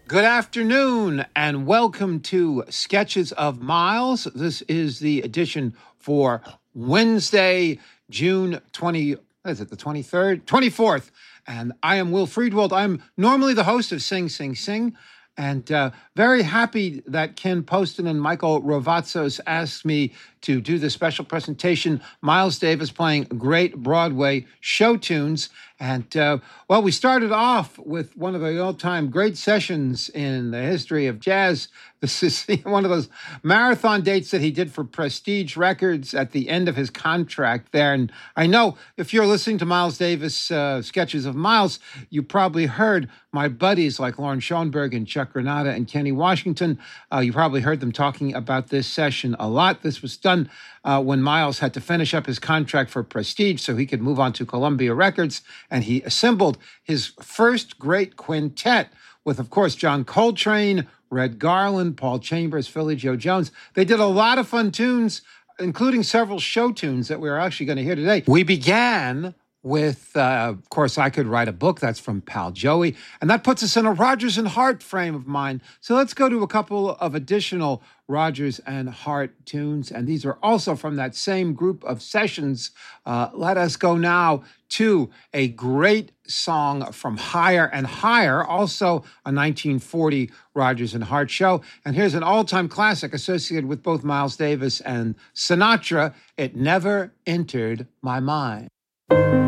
Good afternoon and welcome to Sketches of Miles. This is the edition for Wednesday, June 20, what is it, the 23rd? 24th. And I am Will Friedwald. I'm normally the host of Sing, Sing, Sing. And very happy that Ken Poston and Michael Rovatzos asked me to do this special presentation. Miles Davis playing great Broadway show tunes. And, well, we started off with one of the all-time great sessions in the history of jazz. This is one of those marathon dates that he did for Prestige Records at the end of his contract there. And I know if you're listening to Miles Davis sketches of Miles, you probably heard my buddies like Lauren Schoenberg and Chuck Granata and Kenny Washington. You probably heard them talking about this session a lot. This was done when Miles had to finish up his contract for Prestige so he could move on to Columbia Records. And he assembled his first great quintet with, of course, John Coltrane, Red Garland, Paul Chambers, Philly Joe Jones. They did a lot of fun tunes, including several show tunes that we're actually going to hear today. We began with, of course, I Could Write a Book. That's from Pal Joey. And that puts us in a Rodgers and Hart frame of mind. So let's go to a couple of additional Rodgers and Hart tunes. And these are also from that same group of sessions. Let us go now to a great song from Higher and Higher, also a 1940 Rodgers and Hart show. And here's an all-time classic associated with both Miles Davis and Sinatra, It Never Entered My Mind.